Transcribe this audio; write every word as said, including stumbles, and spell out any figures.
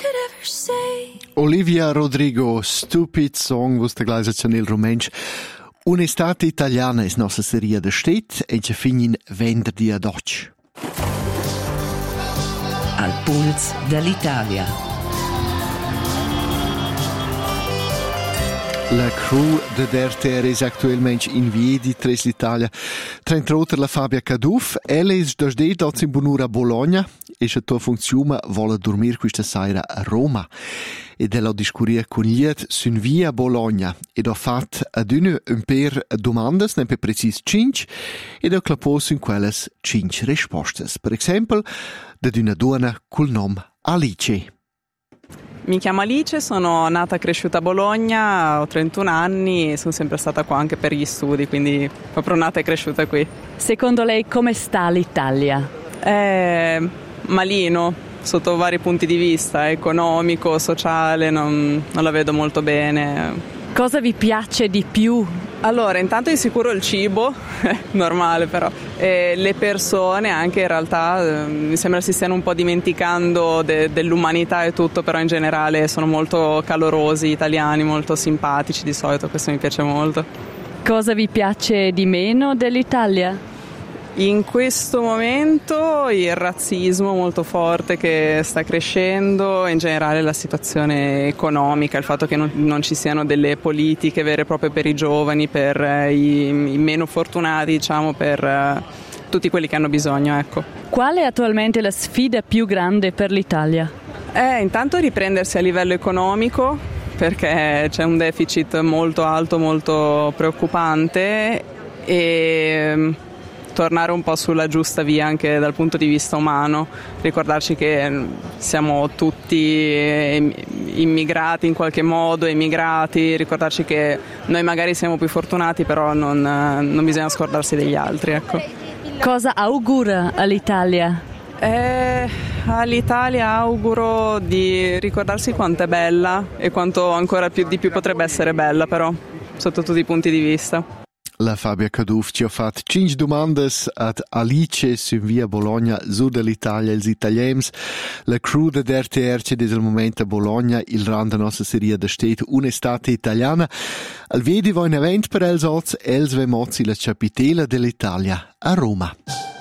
could ever say. Olivia Rodrigo, Stupid Song, vus da gleisa Chanel Romensch. Un'estate italiana es nostra serie de stet e ci finin venerdì ad oggi. Al puls dell'Italia. La crew de Der Ter es actualmente in Viedi, tres l'Italia. Trentroter la Fabia Caduf, ella es da sde dots in Bonura Bologna, e a tua funzione vuole dormire questa sera a Roma. Ed ella discuria con liet sun via Bologna, ed ha fatto ad una un per domandas, ne per precis cinque, ed ha clapos in quelles cinque rispostes. Per esempio, ad una donna col nome Alice. Mi chiamo Alice, sono nata e cresciuta a Bologna, ho trentuno anni e sono sempre stata qua anche per gli studi, quindi proprio nata e cresciuta qui. Secondo lei come sta l'Italia? È malino, sotto vari punti di vista, economico, sociale, non, non la vedo molto bene. Cosa vi piace di più? Allora, intanto di sicuro il cibo, normale però, e le persone anche in realtà, eh, mi sembra si stiano un po' dimenticando de- dell'umanità e tutto, però in generale sono molto calorosi, italiani, molto simpatici di solito, questo mi piace molto. Cosa vi piace di meno dell'Italia? In questo momento il razzismo molto forte che sta crescendo, in generale la situazione economica, il fatto che non, non ci siano delle politiche vere e proprie per i giovani, per eh, i, i meno fortunati, diciamo, per eh, tutti quelli che hanno bisogno, ecco. Qual è attualmente la sfida più grande per l'Italia? Eh, intanto riprendersi a livello economico, perché c'è un deficit molto alto, molto preoccupante, e tornare un po' sulla giusta via anche dal punto di vista umano, ricordarci che siamo tutti immigrati in qualche modo, emigrati, ricordarci che noi magari siamo più fortunati, però non, non bisogna scordarsi degli altri, ecco. Cosa augura all'Italia? Eh, all'Italia auguro di ricordarsi quanto è bella e quanto ancora più di più potrebbe essere bella, però sotto tutti i punti di vista. La Fabia Caduf ci ha fatto cinque domande ad Alice su via Bologna, su dell'Italia, els italiens. La crew de Der Ter c'è del momento a Bologna, il randa nostra serie de stet un'estate italiana. Al vedi voi un event per els oz, els ve mozzi la capitela dell'Italia a Roma.